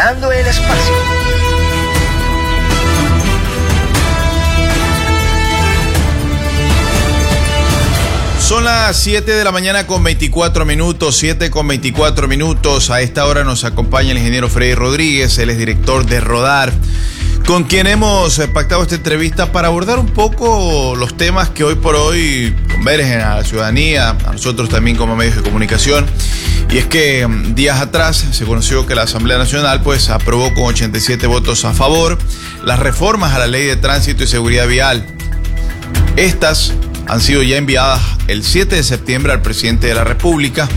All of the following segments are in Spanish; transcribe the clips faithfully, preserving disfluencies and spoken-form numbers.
llenando el espacio. Son las siete de la mañana con veinticuatro minutos, siete con veinticuatro minutos. A esta hora nos acompaña el ingeniero Freddy Rodríguez, él es director de Rodar, con quien hemos pactado esta entrevista para abordar un poco los temas que hoy por hoy convergen a la ciudadanía, a nosotros también como medios de comunicación. Y es que días atrás se conoció que la Asamblea Nacional pues aprobó con ochenta y siete votos a favor las reformas a la Ley de Tránsito y Seguridad Vial. Estas han sido ya enviadas el siete de septiembre al presidente de la República,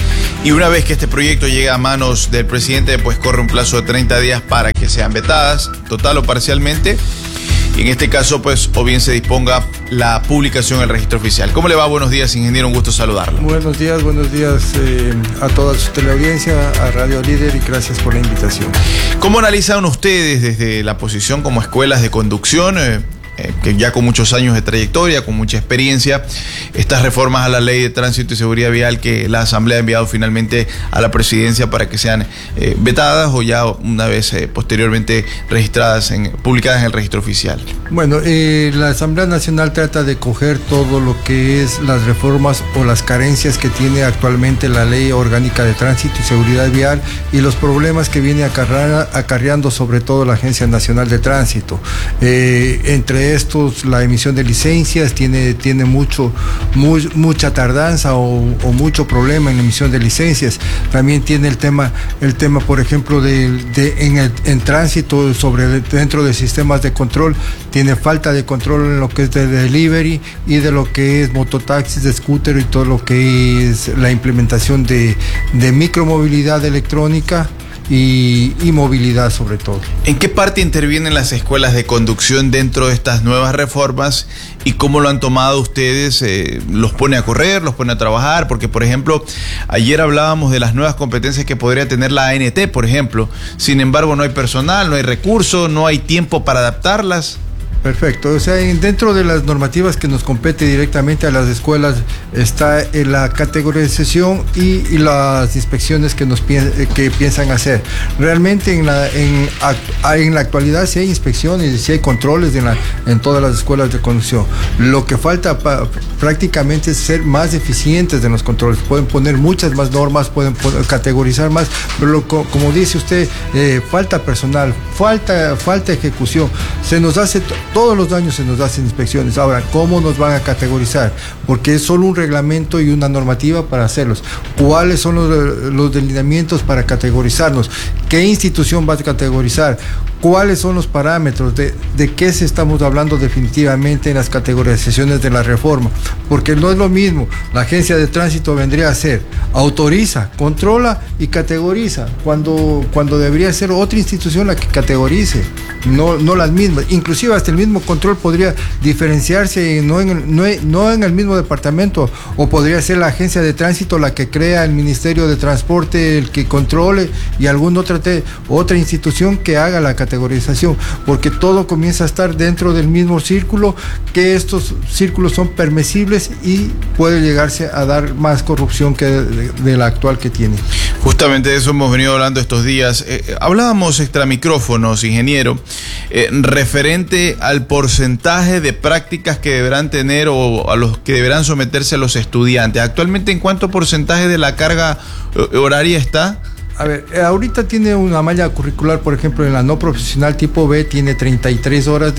y una vez que este proyecto llega a manos del presidente, pues corre un plazo de treinta días para que sean vetadas, total o parcialmente, y en este caso, pues, o bien se disponga la publicación en el registro oficial. ¿Cómo le va? Buenos días, ingeniero, un gusto saludarlo. Buenos días, buenos días eh, a toda su teleaudiencia, a Radio Líder, y gracias por la invitación. ¿Cómo analizan ustedes desde la posición como escuelas de conducción, eh, Eh, que ya con muchos años de trayectoria, con mucha experiencia, estas reformas a la Ley de Tránsito y Seguridad Vial que la Asamblea ha enviado finalmente a la Presidencia para que sean eh, vetadas o ya una vez eh, posteriormente registradas, en, publicadas en el registro oficial? Bueno, eh, la Asamblea Nacional trata de coger todo lo que es las reformas o las carencias que tiene actualmente la Ley Orgánica de Tránsito y Seguridad Vial y los problemas que viene acarreando, acarreando sobre todo la Agencia Nacional de Tránsito. Eh, entre estos, la emisión de licencias tiene, tiene mucho, muy, mucha tardanza o, o mucho problema en la emisión de licencias. También tiene el tema, el tema por ejemplo, de, de, en, el, en tránsito, sobre dentro de sistemas de control, tiene falta de control en lo que es de delivery y de lo que es mototaxis, de scooter y todo lo que es la implementación de, de micromovilidad electrónica. Y, y movilidad sobre todo. ¿En qué parte intervienen las escuelas de conducción dentro de estas nuevas reformas y cómo lo han tomado ustedes? Eh, ¿Los pone a correr, los pone a trabajar? Porque, por ejemplo, ayer hablábamos de las nuevas competencias que podría tener la A N T, por ejemplo. Sin embargo, no hay personal, no hay recursos, no hay tiempo para adaptarlas. Perfecto, o sea, dentro de las normativas que nos compete directamente a las escuelas está la categorización y, y las inspecciones que nos que piensan hacer. Realmente en la, en, en la actualidad sí hay inspecciones y sí hay controles en, la, en todas las escuelas de conducción. Lo que falta pa, prácticamente es ser más eficientes en los controles. Pueden poner muchas más normas, pueden poner, categorizar más, pero lo, como dice usted, eh, falta personal, falta, falta ejecución. Se nos hace... Todos los años se nos hacen inspecciones. Ahora, ¿cómo nos van a categorizar? Porque es solo un reglamento y una normativa para hacerlos. ¿Cuáles son los, los delineamientos para categorizarnos? ¿Qué institución va a categorizar? ¿Cuáles son los parámetros? ¿De, de qué se estamos hablando definitivamente en las categorizaciones de la reforma? Porque no es lo mismo. La Agencia de Tránsito vendría a ser, autoriza, controla y categoriza, cuando, cuando debería ser otra institución la que categorice, no, no las mismas. Inclusive hasta el mismo control podría diferenciarse, no en, no, no en el mismo departamento, o podría ser la Agencia de Tránsito la que crea el Ministerio de Transporte, el que controle, y alguna otra, te, otra institución que haga la categorización, porque todo comienza a estar dentro del mismo círculo, que estos círculos son permisibles y puede llegarse a dar más corrupción que de, de la actual que tiene. Justamente de eso hemos venido hablando estos días. Eh, hablábamos extra micrófonos, ingeniero, eh, referente al porcentaje de prácticas que deberán tener o a los que deberán someterse a los estudiantes. Actualmente, ¿en cuánto porcentaje de la carga horaria está? A ver, ahorita tiene una malla curricular, por ejemplo, en la no profesional tipo B tiene treinta y tres horas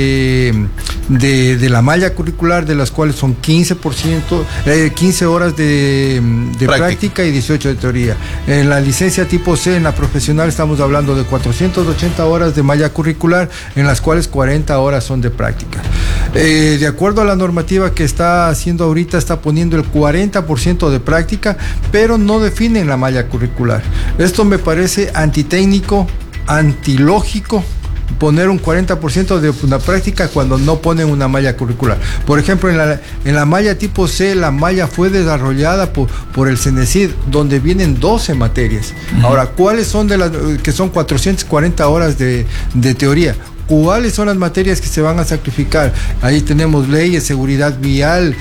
de, de, de la malla curricular, de las cuales son quince por ciento, eh, quince horas de, de práctica. práctica y dieciocho de teoría. En la licencia tipo C, en la profesional, estamos hablando de cuatrocientas ochenta horas de malla curricular, en las cuales cuarenta horas son de práctica. Eh, de acuerdo a la normativa que está haciendo ahorita, está poniendo el cuarenta por ciento de práctica, pero no definen la malla curricular. Esto me parece antitécnico, antilógico, poner un cuarenta por ciento de una práctica cuando no ponen una malla curricular. Por ejemplo, en la, en la malla tipo C, la malla fue desarrollada por, por el CENESID, donde vienen doce materias. Uh-huh. Ahora, ¿cuáles son de las que son cuatrocientas cuarenta horas de, de teoría? ¿cuáles son las materias que se van a sacrificar? Ahí tenemos leyes, seguridad vial,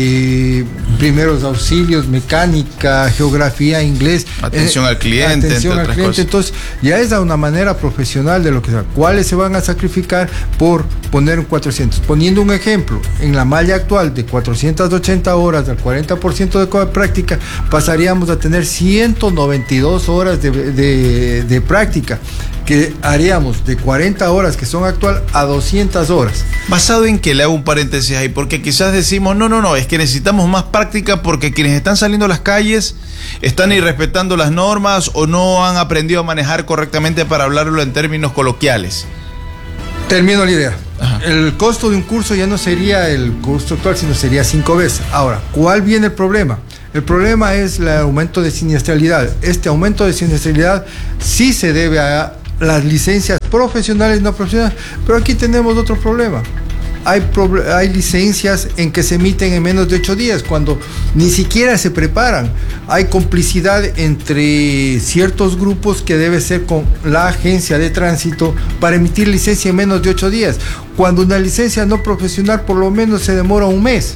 eh, primeros auxilios, mecánica, geografía, inglés. Atención eh, al cliente. Atención al cliente. Cosas. Entonces, ya es a una manera profesional de lo que sea. ¿Cuáles se van a sacrificar por poner un cuatrocientos? Poniendo un ejemplo, en la malla actual de cuatrocientas ochenta horas al cuarenta por ciento de práctica, pasaríamos a tener ciento noventa y dos horas de, de, de práctica, que haríamos de cuarenta horas que son actual a doscientas horas. ¿Basado en que le hago un paréntesis ahí? Porque quizás decimos, no, no, no, es que necesitamos más práctica porque quienes están saliendo a las calles están irrespetando las normas o no han aprendido a manejar correctamente, para hablarlo en términos coloquiales. Termino la idea. Ajá. El costo de un curso ya no sería el costo actual, sino sería cinco veces. Ahora, ¿cuál viene el problema? El problema es el aumento de siniestralidad. Este aumento de siniestralidad sí se debe a las licencias profesionales, no profesionales, pero aquí tenemos otro problema. Hay, hay licencias en que se emiten en menos de ocho días, cuando ni siquiera se preparan. Hay complicidad entre ciertos grupos que debe ser con la agencia de tránsito para emitir licencia en menos de ocho días, cuando una licencia no profesional por lo menos se demora un mes.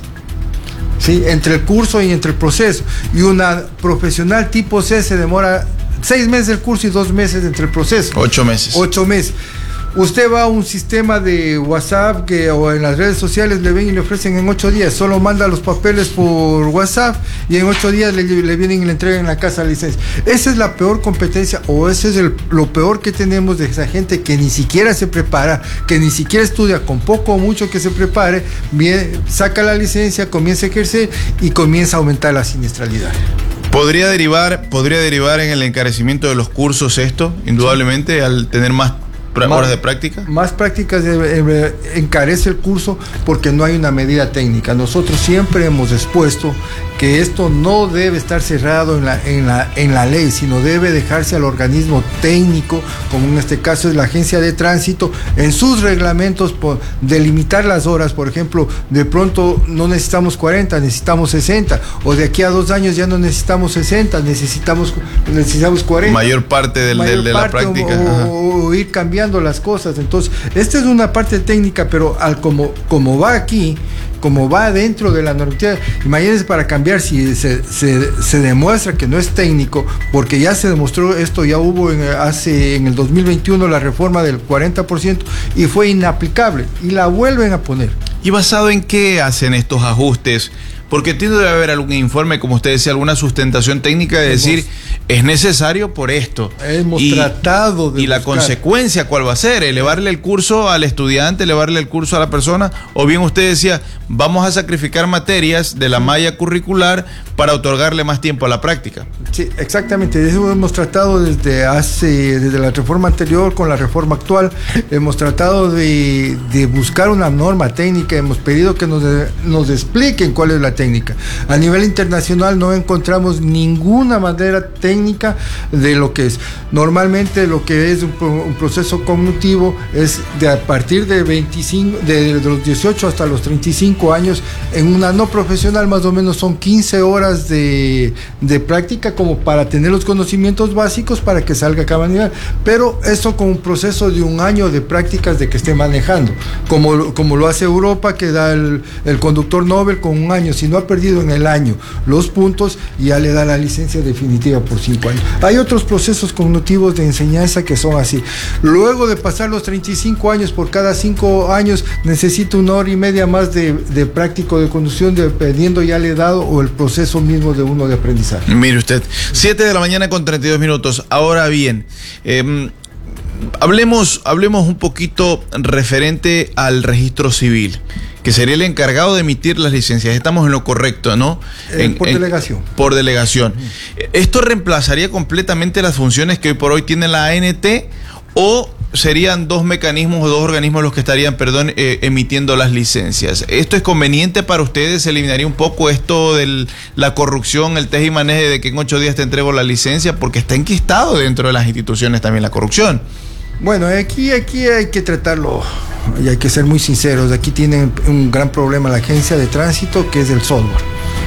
¿Sí? Entre el curso y entre el proceso. Y una profesional tipo C se demora seis meses el curso y dos meses entre el proceso. Ocho meses. Ocho meses. Usted va a un sistema de WhatsApp que, o en las redes sociales le ven y le ofrecen en ocho días. Solo manda los papeles por WhatsApp y en ocho días le, le vienen y le entregan en la casa la licencia. Esa es la peor competencia, o ese es el, lo peor que tenemos de esa gente que ni siquiera se prepara, que ni siquiera estudia, con poco o mucho que se prepare, viene, saca la licencia, comienza a ejercer y comienza a aumentar la siniestralidad. ¿Podría derivar, podría derivar en el encarecimiento de los cursos esto, indudablemente, al tener más horas de práctica? Más prácticas eh, encarece el curso porque no hay una medida técnica. Nosotros siempre hemos expuesto que esto no debe estar cerrado en la, en la, en la ley, sino debe dejarse al organismo técnico, como en este caso es la agencia de tránsito, en sus reglamentos por delimitar las horas. Por ejemplo, de pronto no necesitamos cuarenta, necesitamos sesenta, o de aquí a dos años ya no necesitamos sesenta, necesitamos, necesitamos cuarenta. Mayor parte del, Mayor del, de parte, la práctica. O, o ir cambiando las cosas. Entonces, esta es una parte técnica, pero al como, como va aquí, como va dentro de la normativa, imagínense, para cambiar, si se, se, se demuestra que no es técnico, porque ya se demostró esto, ya hubo en, hace en el dos mil veintiuno la reforma del cuarenta por ciento y fue inaplicable, y la vuelven a poner. ¿Y basado en qué hacen estos ajustes? Porque tiene que haber algún informe, como usted decía, alguna sustentación técnica de decir, hemos, es necesario por esto. Hemos y, tratado de Y la buscar. consecuencia, ¿cuál va a ser? ¿Elevarle el curso al estudiante, elevarle el curso a la persona? O bien usted decía, vamos a sacrificar materias de la malla curricular para otorgarle más tiempo a la práctica. Sí, exactamente. Eso hemos tratado desde hace, desde la reforma anterior con la reforma actual. Hemos tratado de, de buscar una norma técnica. Hemos pedido que nos, nos expliquen cuál es la técnica. A nivel internacional no encontramos ninguna manera técnica de lo que es. Normalmente lo que es un, un proceso cognitivo es de a partir de veinticinco, de, de los dieciocho hasta los treinta y cinco años. En una no profesional más o menos son quince horas de, de práctica, como para tener los conocimientos básicos para que salga a cada nivel. Pero eso con un proceso de un año de prácticas de que esté manejando, como, como lo hace Europa, que da el, el conductor Nobel con un año. Si no ha perdido en el año los puntos, ya le da la licencia definitiva por cinco años. Hay otros procesos cognitivos de enseñanza que son así. Luego de pasar los treinta y cinco años, por cada cinco años necesita una hora y media más de, de práctico de conducción, dependiendo ya la edad o el proceso mismo de uno de aprendizaje. Mire usted, siete de la mañana con treinta y dos minutos. Ahora bien, eh, hablemos, hablemos un poquito referente al registro civil, que sería el encargado de emitir las licencias. Estamos en lo correcto, ¿no? Eh, en, por en, delegación. Por delegación. ¿Esto reemplazaría completamente las funciones que hoy por hoy tiene la A N T, o serían dos mecanismos o dos organismos los que estarían, perdón, eh, emitiendo las licencias? ¿Esto es conveniente para ustedes? ¿Se eliminaría un poco esto de la corrupción, el teje y maneje de que en ocho días te entrego la licencia? Porque está enquistado dentro de las instituciones también la corrupción. Bueno, aquí, aquí hay que tratarlo y hay que ser muy sinceros. Aquí tienen un gran problema la agencia de tránsito, que es el software.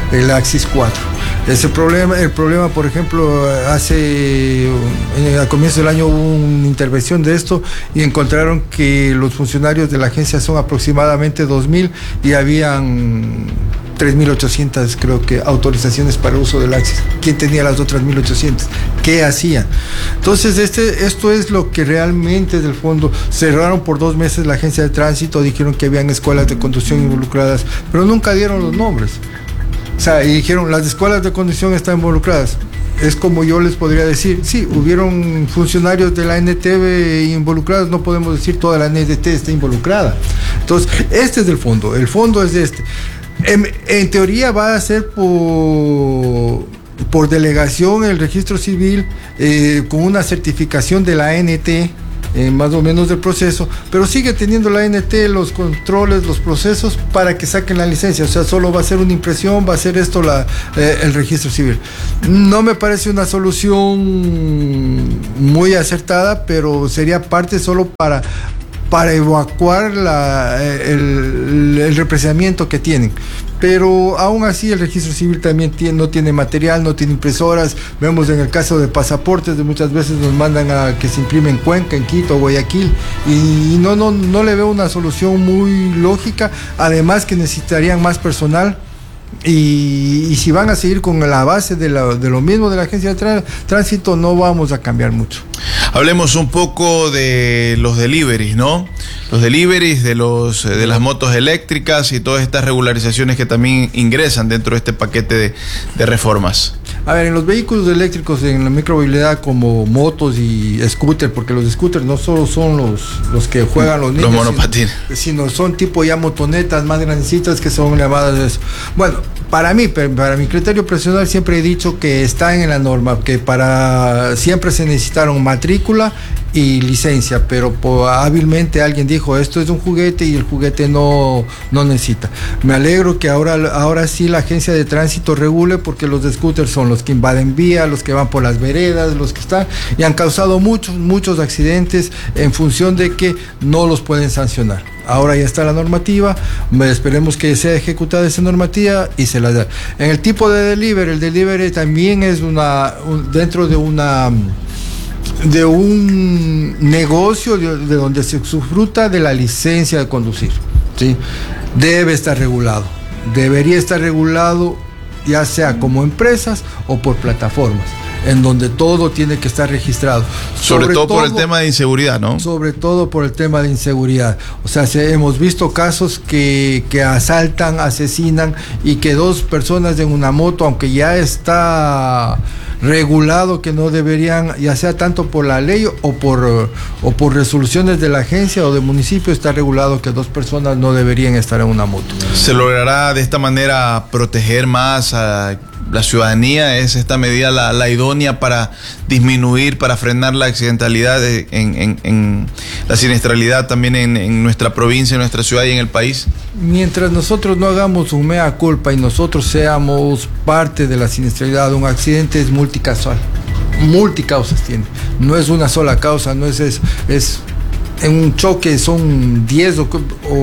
el Axis cuatro. Ese problema, el problema, por ejemplo, hace, a comienzo del año hubo una intervención de esto y encontraron que los funcionarios de la agencia son aproximadamente dos mil y habían tres mil ochocientas, creo que, autorizaciones para uso del Axis. ¿Quién tenía las otras mil ochocientas? ¿Qué hacían? Entonces, este, esto es lo que realmente, del fondo, cerraron por dos meses la agencia de tránsito, dijeron que habían escuelas de conducción involucradas, pero nunca dieron los nombres. O sea, y dijeron, las escuelas de conducción están involucradas. Es como yo les podría decir, sí, hubieron funcionarios de la N T V involucrados, no podemos decir toda la N T V está involucrada. Entonces, este es el fondo, el fondo es este. En, en teoría va a ser por, por delegación el registro civil eh, con una certificación de la N T, eh, más o menos del proceso, pero sigue teniendo la N T los controles, los procesos para que saquen la licencia. O sea, solo va a ser una impresión, va a ser esto la, eh, el registro civil. No me parece una solución muy acertada, pero sería parte solo para... para evacuar la, el, el represamiento que tienen. Pero aún así el registro civil también tiene, no tiene material, no tiene impresoras. Vemos en el caso de pasaportes, de muchas veces nos mandan a que se imprime en Cuenca, en Quito, Guayaquil, y, y no, no, no le veo una solución muy lógica, además que necesitarían más personal. Y, y si van a seguir con la base de, la, de lo mismo de la agencia de tránsito, no vamos a cambiar mucho. Hablemos un poco de los deliveries, ¿no? Los deliveries de, los, de las motos eléctricas y todas estas regularizaciones que también ingresan dentro de este paquete de, de reformas. A ver, en los vehículos eléctricos, en la micromovilidad como motos y scooters, porque los scooters no solo son los, los que juegan los niños, los monopatines, sino, sino son tipo ya motonetas más grandecitas que son llamadas de eso. Bueno, para mí, para mi criterio personal, siempre he dicho que están en la norma, que para siempre se necesitaron matrícula y licencia, pero por, hábilmente alguien dijo, esto es un juguete y el juguete no, no necesita. Me alegro que ahora, ahora sí la agencia de tránsito regule, porque los de scooters son los que invaden vía, los que van por las veredas, los que están, y han causado muchos, muchos accidentes en función de que no los pueden sancionar. Ahora ya está la normativa, esperemos que sea ejecutada esa normativa y se la da. En el tipo de delivery, el delivery también es una, un, dentro de una... de un negocio de, de donde se disfruta de la licencia de conducir, ¿sí? Debe estar regulado, debería estar regulado ya sea como empresas o por plataformas, en donde todo tiene que estar registrado. Sobre, sobre todo, todo por el tema de inseguridad, ¿no? Sobre todo por el tema de inseguridad. O sea, se, hemos visto casos que, que asaltan, asesinan, y que dos personas en una moto, aunque ya está regulado que no deberían, ya sea tanto por la ley o por, o por resoluciones de la agencia o del municipio, está regulado que dos personas no deberían estar en una moto. ¿Se logrará de esta manera proteger más a la ciudadanía? ¿Es esta medida la, la idónea para disminuir, para frenar la accidentalidad, en, en, en la siniestralidad también en, en nuestra provincia, en nuestra ciudad y en el país? Mientras nosotros no hagamos un mea culpa y nosotros seamos parte de la siniestralidad, un accidente es multicasual, multicausas tiene, no es una sola causa, no es eso, es en un choque son diez o,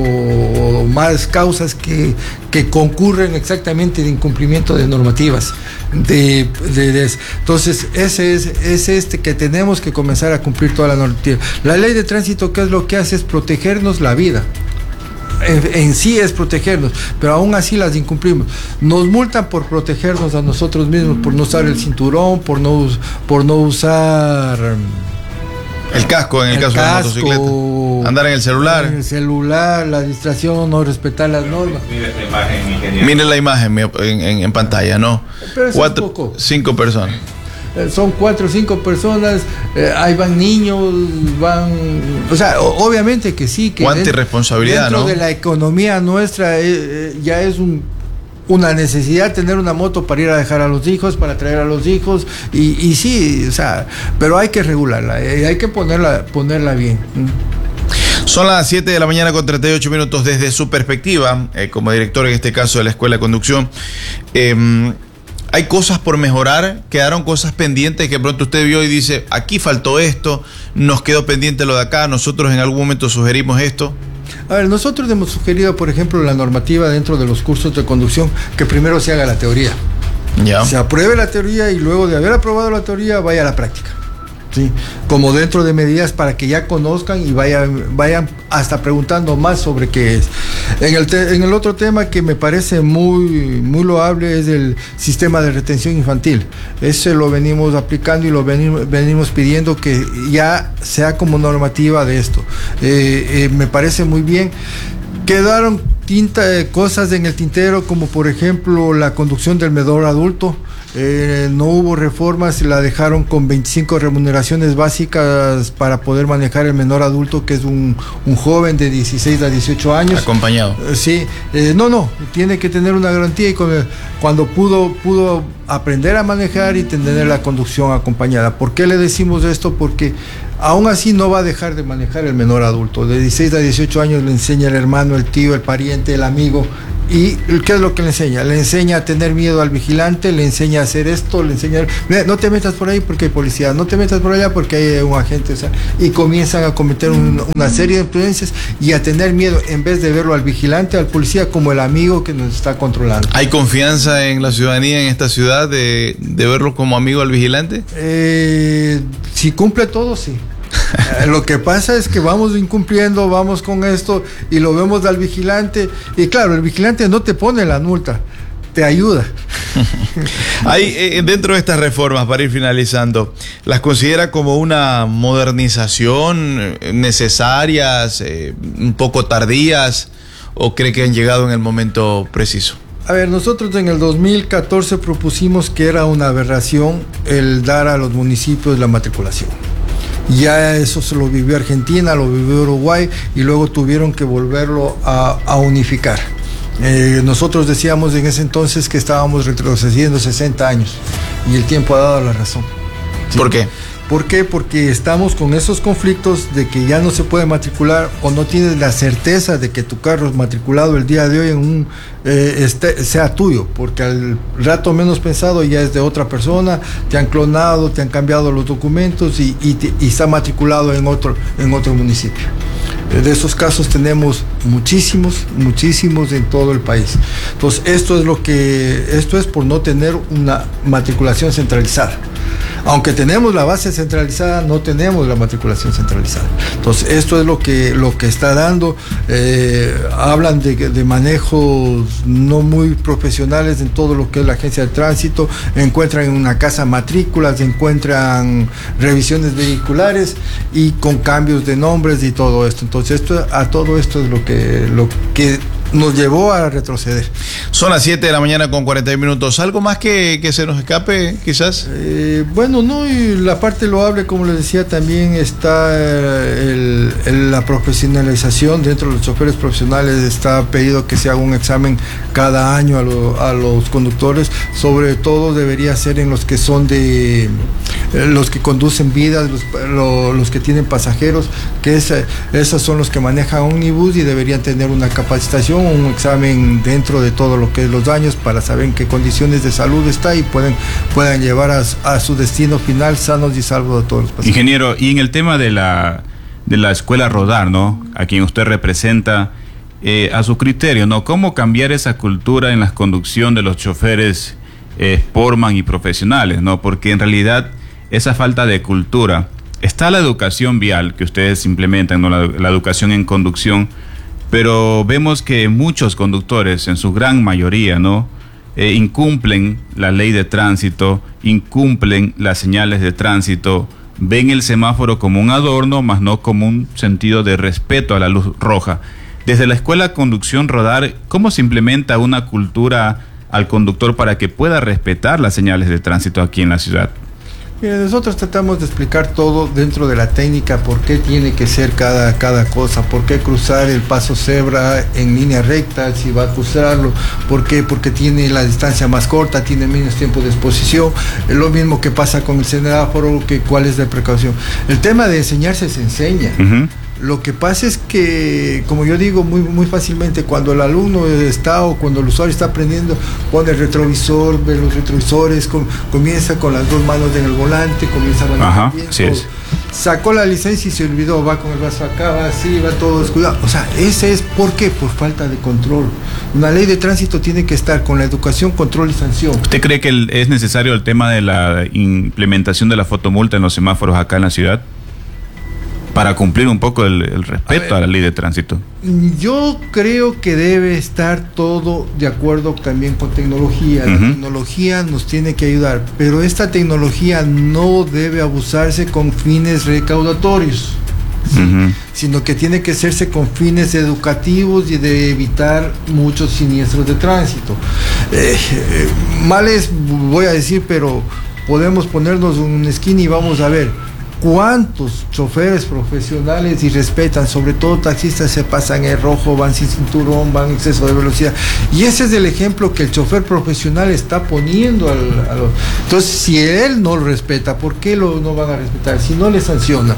o más causas que, que concurren exactamente de incumplimiento de normativas. De, de, de, entonces, ese es, es este que tenemos que comenzar a cumplir toda la normativa. La ley de tránsito, ¿qué es lo que hace? Es protegernos la vida. En, en sí es protegernos, pero aún así las incumplimos. Nos multan por protegernos a nosotros mismos, por no usar el cinturón, por no, por no usar... el casco en el, el caso casco, de la motocicleta. Andar en el celular. En el celular, la distracción, no respetar las normas. Mire la imagen, ingeniero. Mire la imagen en, en, en pantalla, ¿no? Pero eso Cuatro, es poco. Cinco personas. Eh, son cuatro o cinco personas, eh, ahí van niños, van... O sea, o, obviamente que sí. Que cuánta irresponsabilidad, dentro ¿no? de la economía nuestra eh, ya es un... una necesidad tener una moto para ir a dejar a los hijos, para traer a los hijos, y, y sí, o sea, pero hay que regularla, eh, hay que ponerla, ponerla bien. Son las siete de la mañana con treinta y ocho minutos. Desde su perspectiva, eh, como director en este caso de la Escuela de Conducción, eh, hay cosas por mejorar, quedaron cosas pendientes que pronto usted vio y dice, aquí faltó esto, nos quedó pendiente lo de acá, nosotros en algún momento sugerimos esto. A ver, nosotros hemos sugerido, por ejemplo, la normativa dentro de los cursos de conducción, que primero se haga la teoría. Ya. Se apruebe la teoría y luego de haber aprobado la teoría vaya a la práctica. Sí, como dentro de medidas para que ya conozcan y vayan, vayan hasta preguntando más sobre qué es. En el, te, en el otro tema que me parece muy, muy loable es el sistema de retención infantil. Ese lo venimos aplicando y lo venimos, venimos pidiendo que ya sea como normativa de esto. Eh, eh, me parece muy bien. Quedaron tinta, eh, cosas en el tintero, como por ejemplo la conducción del menor adulto. Eh, no hubo reformas, la dejaron con veinticinco remuneraciones básicas para poder manejar el menor adulto, que es un, un joven de dieciséis a dieciocho años. Acompañado. Eh, sí, eh, no, no, tiene que tener una garantía y con el, cuando pudo, pudo aprender a manejar y tener la conducción acompañada. ¿Por qué le decimos esto? Porque aún así no va a dejar de manejar el menor adulto. De dieciséis a dieciocho años le enseña el hermano, el tío, el pariente, el amigo. ¿Y qué es lo que le enseña? Le enseña a tener miedo al vigilante, le enseña a hacer esto, le enseña, mira, no te metas por ahí porque hay policía, no te metas por allá porque hay un agente, o sea, y comienzan a cometer un, una serie de imprudencias y a tener miedo en vez de verlo al vigilante, al policía como el amigo que nos está controlando. ¿Hay confianza en la ciudadanía en esta ciudad de, de verlo como amigo al vigilante? Eh, si cumple todo, sí. Lo que pasa es que vamos incumpliendo, vamos con esto y lo vemos al vigilante y claro, el vigilante no te pone la multa, te ayuda. Hay eh, dentro de estas reformas, para ir finalizando, ¿las considera como una modernización eh, necesarias, eh, un poco tardías, o cree que han llegado en el momento preciso? A ver, nosotros en el dos mil catorce propusimos que era una aberración el dar a los municipios la matriculación. Ya eso se lo vivió Argentina, lo vivió Uruguay y luego tuvieron que volverlo a, a unificar. Eh, nosotros decíamos en ese entonces que estábamos retrocediendo sesenta años y el tiempo ha dado la razón. ¿Sí? ¿Por qué? ¿Por qué? Porque estamos con esos conflictos de que ya no se puede matricular o no tienes la certeza de que tu carro es matriculado el día de hoy en un eh, este, sea tuyo, porque al rato menos pensado ya es de otra persona, te han clonado, te han cambiado los documentos y, y, te, y está matriculado en otro, en otro municipio. De esos casos tenemos muchísimos, muchísimos en todo el país. Entonces, esto es lo que, esto es por no tener una matriculación centralizada. Aunque tenemos la base centralizada, no tenemos la matriculación centralizada. Entonces, esto es lo que, lo que está dando. Eh, hablan de, de manejos no muy profesionales en todo lo que es la agencia de tránsito. Encuentran en una casa matrículas, encuentran revisiones vehiculares y con cambios de nombres y todo esto. Entonces, esto, a todo esto es lo que, lo que nos llevó a retroceder. Son las siete de la mañana con cuarenta minutos. ¿Algo más que, que se nos escape, quizás? Eh, bueno, no, y la parte loable, como les decía, también está el, el, la profesionalización. Dentro de los choferes profesionales está pedido que se haga un examen cada año a, lo, a los conductores. Sobre todo debería ser en los que son de eh, los que conducen vidas, los, lo, los que tienen pasajeros, que es, esos son los que manejan ómnibus y deberían tener una capacitación, un examen dentro de todo lo que es los daños para saber en qué condiciones de salud está y pueden, puedan llevar a, a su destino final sanos y salvos a todos los pasajeros. Ingeniero, y en el tema de la, de la escuela Rodar, ¿no?, a quien usted representa, eh, a su criterio, ¿no?, ¿cómo cambiar esa cultura en la conducción de los choferes eh, sportman y profesionales, ¿no? Porque en realidad esa falta de cultura, está la educación vial que ustedes implementan, ¿no?, la, la educación en conducción, pero vemos que muchos conductores, en su gran mayoría, ¿no?, eh, incumplen la ley de tránsito, incumplen las señales de tránsito, ven el semáforo como un adorno, más no como un sentido de respeto a la luz roja. Desde la Escuela Conducción Rodar, ¿cómo se implementa una cultura al conductor para que pueda respetar las señales de tránsito aquí en la ciudad? Mira, nosotros tratamos de explicar todo dentro de la técnica, por qué tiene que ser cada, cada cosa, por qué cruzar el paso cebra en línea recta, si va a cruzarlo, por qué, porque tiene la distancia más corta, tiene menos tiempo de exposición, es lo mismo que pasa con el semáforo, que cuál es la precaución. El tema de enseñarse se enseña. Uh-huh. Lo que pasa es que, como yo digo muy, muy fácilmente, cuando el alumno está o cuando el usuario está aprendiendo, pone el retrovisor, ve los retrovisores, com, comienza con las dos manos en el volante, comienza a manejar bien, sí es. sacó la licencia y se olvidó, va con el brazo acá, va así, va todo descuidado. O sea, ese es, ¿por qué? Por falta de control. Una ley de tránsito tiene que estar con la educación, control y sanción. ¿Usted cree que el, es necesario el tema de la implementación de la fotomulta en los semáforos acá en la ciudad? Para cumplir un poco el, el respeto a, a la ley de tránsito. Yo creo que debe estar todo de acuerdo también con tecnología. La uh-huh. tecnología nos tiene que ayudar, pero esta tecnología no debe abusarse con fines recaudatorios, ¿sí? uh-huh. sino que tiene que hacerse con fines educativos y de evitar muchos siniestros de tránsito. Eh, eh, males voy a decir, pero podemos ponernos un esquina y vamos a ver cuántos choferes profesionales y respetan, sobre todo taxistas, se pasan en rojo, van sin cinturón, van en exceso de velocidad, y ese es el ejemplo que el chofer profesional está poniendo al, al entonces si él no lo respeta, ¿por qué lo no van a respetar? Si no le sanciona.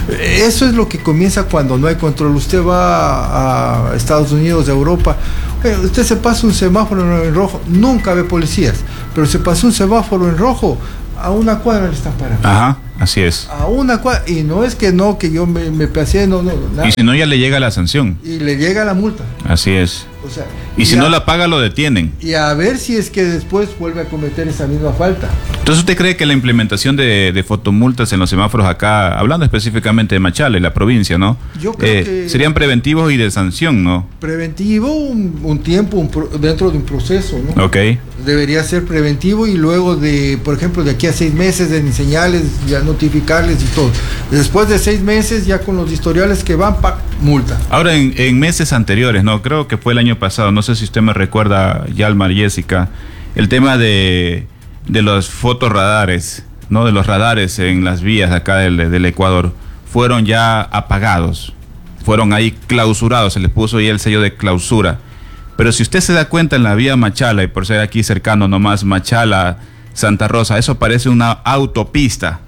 Eso es lo que comienza cuando no hay control. Usted va a Estados Unidos, a Europa, usted se pasa un semáforo en rojo, nunca ve policías, pero se pasó un semáforo en rojo, a una cuadra le están parando. Ajá, así es. A una cuadra, y no es que no, que yo me, me pasé, no, no, nada. Y si no, ya le llega la sanción. Y le llega la multa. Así es. O sea, y, y si a, no la paga, lo detienen. Y a ver si es que después vuelve a cometer esa misma falta. Entonces, ¿usted cree que la implementación de, de fotomultas en los semáforos acá, hablando específicamente de Machala, la provincia, ¿no? Yo creo eh, que serían preventivos y de sanción, ¿no? Preventivo, un, un tiempo, un pro, dentro de un proceso, ¿no? Ok. Debería ser preventivo y luego de, por ejemplo, de aquí a seis meses de señales, ya notificarles y todo. Después de seis meses, ya con los historiales que van, ¡pac!, multa. Ahora, en, en meses anteriores, ¿no? Creo que fue el año pasado, no sé si usted me recuerda, Yalmar, Jessica, el tema de, de los fotorradares, ¿no? De los radares en las vías acá del, del Ecuador, fueron ya apagados, fueron ahí clausurados, se les puso ahí el sello de clausura. Pero si usted se da cuenta en la vía Machala, y por ser aquí cercano nomás, Machala, Santa Rosa, eso parece una autopista.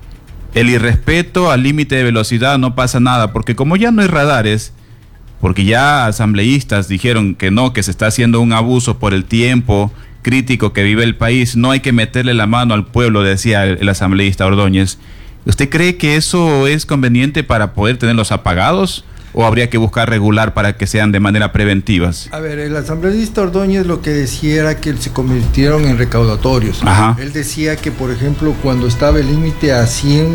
El irrespeto al límite de velocidad, no pasa nada, porque como ya no hay radares, porque ya asambleístas dijeron que no, que se está haciendo un abuso por el tiempo crítico que vive el país, no hay que meterle la mano al pueblo, decía el, el asambleísta Ordóñez. ¿Usted cree que eso es conveniente para poder tenerlos apagados? ¿O habría que buscar regular para que sean de manera preventivas? A ver, el asambleísta Ordóñez lo que decía era que se convirtieron en recaudatorios. Ajá. Él decía que, por ejemplo, cuando estaba el límite a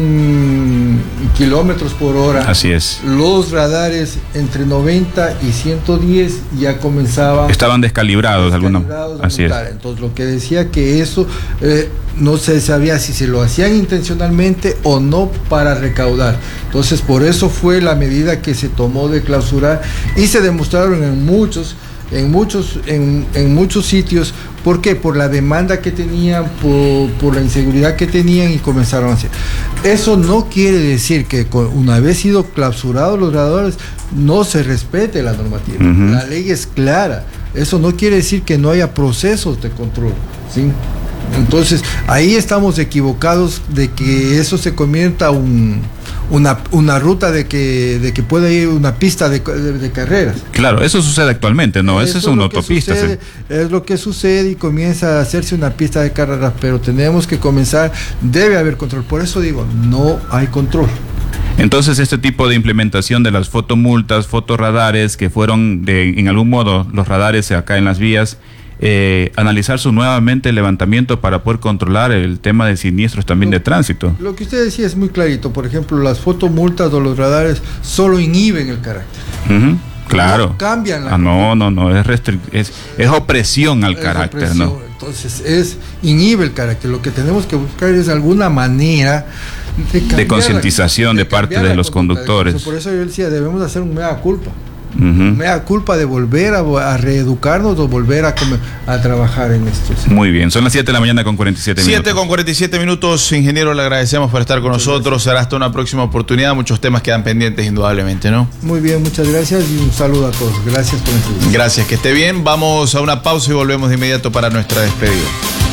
cien kilómetros por hora, así es, los radares entre noventa y ciento diez ya comenzaban... Estaban descalibrados. descalibrados alguna... Así es. Entonces, lo que decía que eso eh, no se sabía si se lo hacían intencionalmente o no para recaudar. Entonces, por eso fue la medida que se tomó de clausurar y se demostraron en muchos en muchos en, en muchos sitios. ¿Por qué? Por la demanda que tenían, por, por la inseguridad que tenían, y comenzaron a hacer. Eso no quiere decir que con, una vez sido clausurados los radares no se respete la normativa. Uh-huh. La ley es clara. Eso no quiere decir que no haya procesos de control, ¿sí? Entonces, ahí estamos equivocados de que eso se convierta un, una, una ruta de que, de que pueda ir una pista de, de, de carreras. Claro, eso sucede actualmente, ¿no? Eso, eso es una autopista. Sucede, sí. Es lo que sucede y comienza a hacerse una pista de carreras, pero tenemos que comenzar, debe haber control. Por eso digo, no hay control. Entonces, este tipo de implementación de las fotomultas, fotorradares, que fueron de, en algún modo los radares acá en las vías, Eh, analizar su nuevamente el levantamiento para poder controlar el tema de siniestros también lo, de tránsito. Lo que usted decía es muy clarito. Por ejemplo, las fotomultas o los radares solo inhiben el carácter. Uh-huh, claro. No cambian la... Ah, no, no, no, es, restric- es, es opresión al es carácter, opresión. ¿No? Entonces, es inhibe el carácter. Lo que tenemos que buscar es alguna manera de, de concientización de, de parte de los conductores. Entonces, por eso yo decía, debemos hacer un mea culpa. Uh-huh. Me da culpa de volver a, a reeducarnos o volver a, comer, a trabajar en esto. ¿Sí? Muy bien, son las siete de la mañana con cuarenta y siete minutos. siete con cuarenta y siete minutos, ingeniero, le agradecemos por estar con muchas nosotros. Gracias. Será hasta una próxima oportunidad. Muchos temas quedan pendientes, indudablemente, ¿no? Muy bien, muchas gracias y un saludo a todos. Gracias por la entrevista. Gracias, que esté bien. Vamos a una pausa y volvemos de inmediato para nuestra despedida.